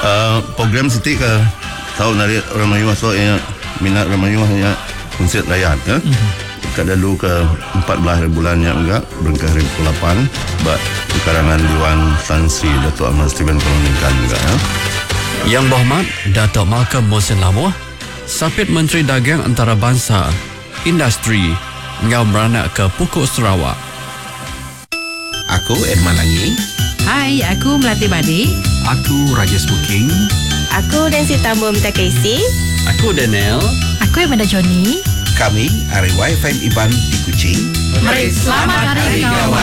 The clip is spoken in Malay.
Program Siti ke tahu dari orang Melayu masuk yang minat orang Melayu hanya konsert rakyat ke. Kat dulu ke 14 bulannya enggak berengkah 2008 buat kekarangan Dewan Tan Sri Datuk Ahmad Steven Koloningkan juga ya. Yang Berhormat Datuk Malcolm Mohsin Labuh, Sapit Menteri Dagang Antarabangsa, Industri, ngau beranak ke Pokok Sarawak. Aku Edman Langi. Hai, aku Melati Badi. Aku Rajesh Booking. Aku Nancy Tambum Takaisi. Aku Daniel. Aku Amanda Johnny. Kami RYFM Iban di Kuching. Mari selamat hari kawan.